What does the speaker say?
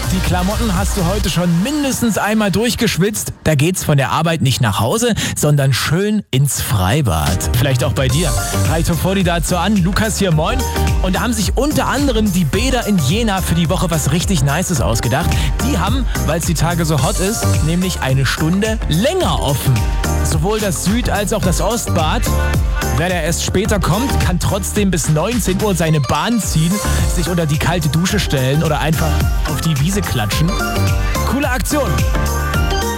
Die Klamotten hast du heute schon mindestens einmal durchgeschwitzt. Da geht's von der Arbeit nicht nach Hause, sondern schön ins Freibad. Vielleicht auch bei dir. Reito Fodi dazu an, Lukas hier, moin. Und da haben sich unter anderem die Bäder in Jena für die Woche was richtig Nices ausgedacht. Die haben, weil es die Tage so hot ist, nämlich eine Stunde länger offen. Sowohl das Süd- als auch das Ostbad. Wer da erst später kommt, kann trotzdem bis 19 Uhr seine Bahn ziehen, sich unter die kalte Dusche stellen oder einfach auf die Wiese klatschen. Coole Aktion.